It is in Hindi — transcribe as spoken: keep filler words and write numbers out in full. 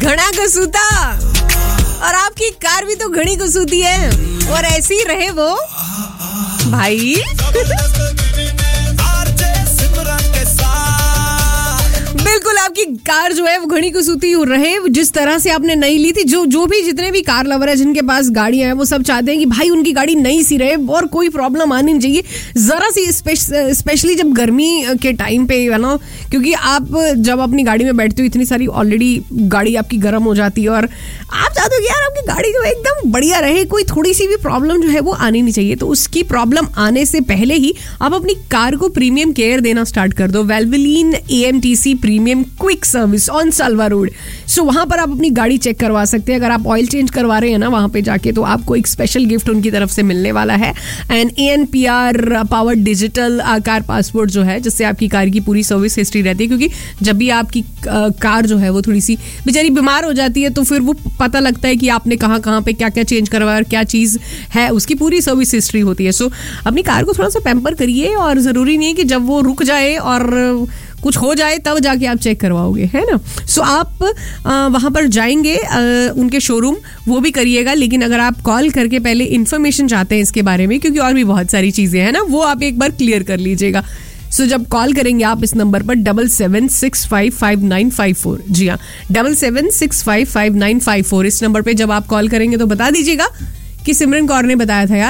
घना कसूता, और आपकी कार भी तो घनी कसूती है, और ऐसी ही रहे वो भाई। बिल्कुल आपकी कार जो है वो घनी कसूती रहे, जिस तरह से आपने नई ली थी। जो जो भी जितने भी कार लवर है जिनके पास गाड़ियां हैं वो सब चाहते हैं कि भाई उनकी गाड़ी नई सी रहे और कोई प्रॉब्लम आनी नहीं चाहिए जरा सी, स्पेशली जब गर्मी के टाइम पे है ना, क्योंकि आप जब अपनी गाड़ी में बैठते हो इतनी सारी ऑलरेडी गाड़ी आपकी गर्म हो जाती है, और आप चाहते हो कि यार आपकी गाड़ी जो है एकदम बढ़िया रहे, कोई थोड़ी सी भी प्रॉब्लम जो है वो आनी नहीं चाहिए। तो उसकी प्रॉब्लम आने से पहले ही आप अपनी कार को प्रीमियम केयर देना स्टार्ट कर दो। Valvoline A M T C premium quick service on साल्वा road. सो वहां पर आप अपनी गाड़ी चेक करवा सकते हैं। अगर आप ऑयल चेंज करवा रहे हैं ना वहां पे जाके, तो आपको एक स्पेशल गिफ्ट उनकी तरफ से मिलने वाला है, and A N P R powered digital car passport जो है, जिससे आपकी कार की पूरी सर्विस हिस्ट्री रहती है। क्योंकि जब भी आपकी कार जो है वो थोड़ी सी बेचारी बीमार हो जाती है तो फिर वो पता लगता है कि आपने कहाँ कहाँ पे क्या क्या चेंज करवाया और क्या चीज है, उसकी पूरी सर्विस हिस्ट्री होती है। सो अपनी कार को थोड़ा सा पैम्पर करिए, और जरूरी नहीं है कि जब वो रुक जाए और कुछ हो जाए तब जाके आप चेक करवाओगे, है ना। सो so, आप आ, वहां पर जाएंगे आ, उनके शोरूम, वो भी करिएगा। लेकिन अगर आप कॉल करके पहले इन्फॉर्मेशन चाहते हैं इसके बारे में, क्योंकि और भी बहुत सारी चीजें हैं ना, वो आप एक बार क्लियर कर लीजिएगा। सो so, जब कॉल करेंगे आप इस नंबर पर double seven six five five nine five four, जी हाँ double seven six five five nine five four, इस नंबर पे जब आप कॉल करेंगे तो बता दीजिएगा कि सिमरन कौर ने बताया था यार